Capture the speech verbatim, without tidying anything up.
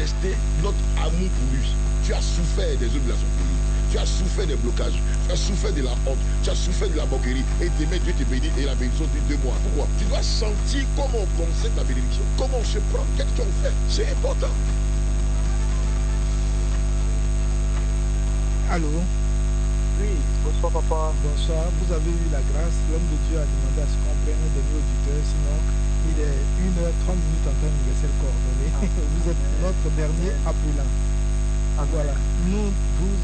manifester notre amour pour lui. Tu as souffert des humiliations pour lui. Tu as souffert des blocages, tu as souffert de la honte, tu as souffert de la moquerie. Et demain, Dieu te bénit et la bénédiction dure deux mois. Pourquoi? Tu dois sentir comment on concède la bénédiction, comment on se prend, qu'est-ce qu'on fait. C'est important. Allô? Oui, bonsoir papa. Bonsoir, vous avez eu la grâce. L'homme de Dieu a demandé à ce qu'on prenne des auditeurs, sinon il est une heure trente minutes en train de laisser le coordonné. Vous êtes notre dernier appelant. Voilà, nous vous